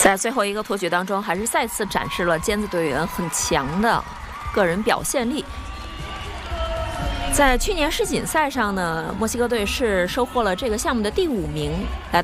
在最后一个托举当中，还是再次展示了尖子队员很强的个人表现力。在去年世锦赛上呢，墨西哥队是收获了这个项目的第5名。